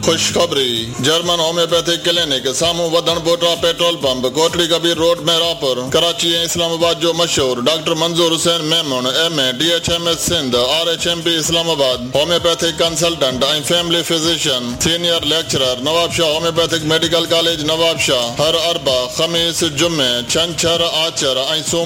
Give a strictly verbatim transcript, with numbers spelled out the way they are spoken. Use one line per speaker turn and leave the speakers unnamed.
खुशखबरी German homeopathic clinic सामू वधण बोटा petrol pump Kotri Kabir road में रापुर कराची ऐं इस्लामाबाद जो मशहूर डॉक्टर मंजूर Hussain Memon M A D H M S Sindh R H M P Islamabad homeopathic consultant ऐं family physician senior lecturer Nawab Shah homeopathic medical college Nawab Shah हर अरबा खमीस जुमे छंछर आचर ऐं